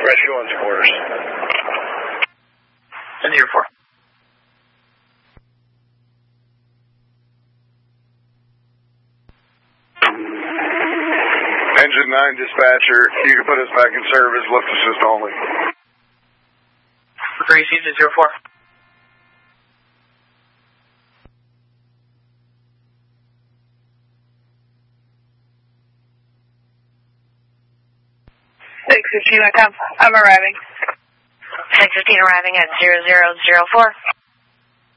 rescue on quarters. And here 4. Engine 9 dispatcher, you can put us back in service, lift assist only. 3 season 04. I'm arriving. 615 arriving at 0004.